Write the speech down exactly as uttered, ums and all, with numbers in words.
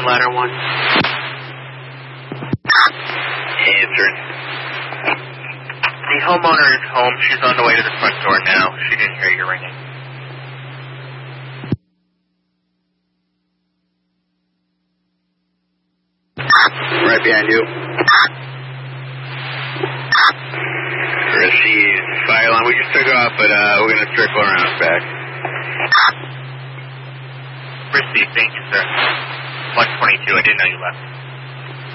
Ladder one. Answering. The homeowner is home. She's on the way to the front door now. She didn't hear you ringing. Right behind you. Receive fire alarm. We just took off, but uh, we're going to circle around back. Received. Thank you, sir. one twenty-two. I didn't know you left.